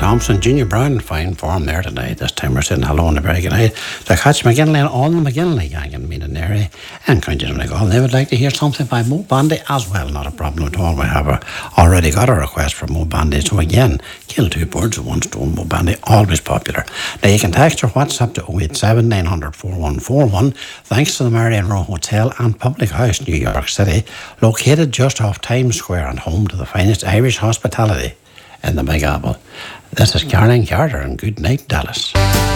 Thompson, Junior Brown in fine form there tonight. This time we're saying hello and a very good night to Catch McGinley and all the McGinley gang in Meanan and County Donegal. They would like to hear something by Mo Bandy as well. Not a problem at all. We have already got a request from Mo Bandy. So again, kill two birds with one stone. Mo Bandy, always popular. Now you can text or WhatsApp to 087 900 4141. Thanks to the Marion Row Hotel and Public House, New York City, located just off Times Square and home to the finest Irish hospitality in the Big Apple. This is Caroline Carter and good night, Dallas.